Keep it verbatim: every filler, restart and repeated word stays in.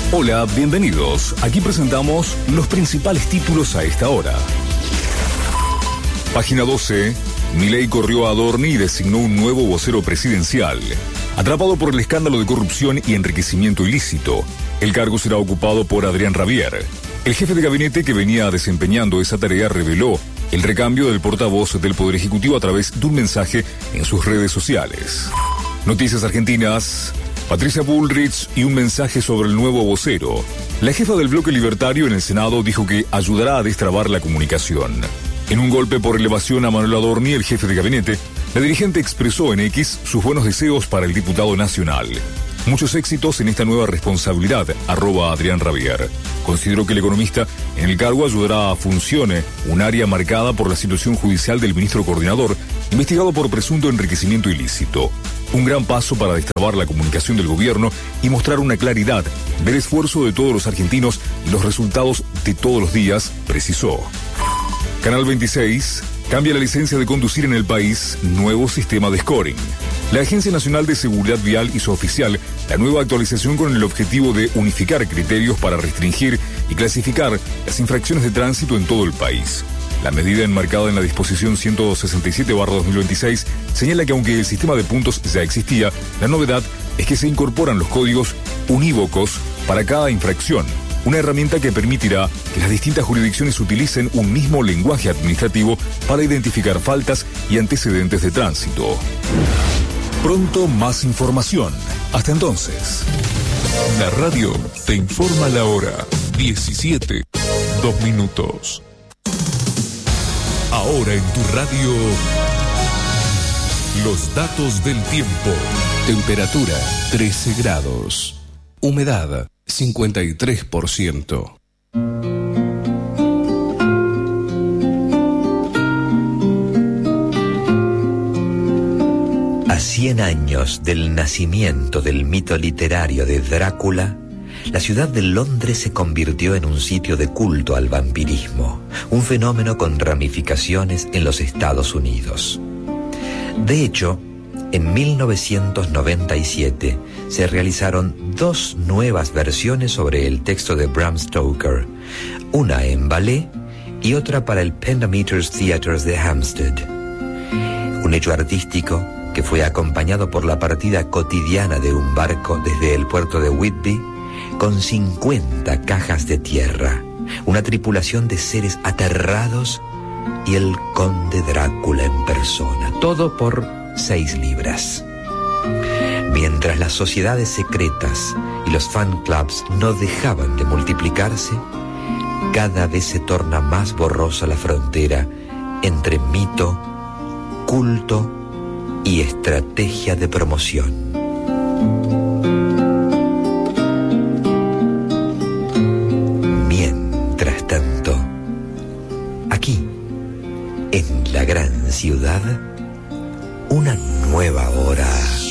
Hola, bienvenidos. Aquí presentamos los principales títulos a esta hora. Página doce. Milei corrió a Adorni y designó un nuevo vocero presidencial. Atrapado por el escándalo de corrupción y enriquecimiento ilícito, el cargo será ocupado por Adrián Rabier. El jefe de gabinete que venía desempeñando esa tarea reveló el recambio del portavoz del Poder Ejecutivo a través de un mensaje en sus redes sociales. Noticias argentinas. Patricia Bullrich y un mensaje sobre el nuevo vocero. La jefa del bloque libertario en el Senado dijo que ayudará a destrabar la comunicación. En un golpe por elevación a Manuel Adorni, el jefe de gabinete, la dirigente expresó en X sus buenos deseos para el diputado nacional. Muchos éxitos en esta nueva responsabilidad, arroba Adrián Rabier. Consideró que el economista en el cargo ayudará a funcione un área marcada por la situación judicial del ministro coordinador, investigado por presunto enriquecimiento ilícito. Un gran paso para destrabar la comunicación del gobierno y mostrar una claridad del esfuerzo de todos los argentinos y los resultados de todos los días, precisó. Canal veintiséis. Cambia la licencia de conducir en el país, nuevo sistema de scoring. La Agencia Nacional de Seguridad Vial hizo oficial la nueva actualización con el objetivo de unificar criterios para restringir y clasificar las infracciones de tránsito en todo el país. La medida enmarcada en la disposición ciento sesenta y siete barra dos mil veintiséis señala que aunque el sistema de puntos ya existía, la novedad es que se incorporan los códigos unívocos para cada infracción. Una herramienta que permitirá que las distintas jurisdicciones utilicen un mismo lenguaje administrativo para identificar faltas y antecedentes de tránsito. Pronto más información. Hasta entonces. La radio te informa la hora. diecisiete, dos minutos. Ahora en tu radio, los datos del tiempo. Temperatura trece grados. Humedad cincuenta y tres por ciento. A cien años del nacimiento del mito literario de Drácula, la ciudad de Londres se convirtió en un sitio de culto al vampirismo, un fenómeno con ramificaciones en los Estados Unidos. De hecho, en mil novecientos noventa y siete se realizaron dos nuevas versiones sobre el texto de Bram Stoker, una en ballet y otra para el Pendometers Theatres de Hampstead. Un hecho artístico que fue acompañado por la partida cotidiana de un barco desde el puerto de Whitby con cincuenta cajas de tierra, una tripulación de seres aterrados y el conde Drácula en persona, todo por seis libras. Mientras las sociedades secretas y los fan clubs no dejaban de multiplicarse, cada vez se torna más borrosa la frontera entre mito, culto y estrategia de promoción. Mientras tanto, aquí, en la gran ciudad, una nueva hora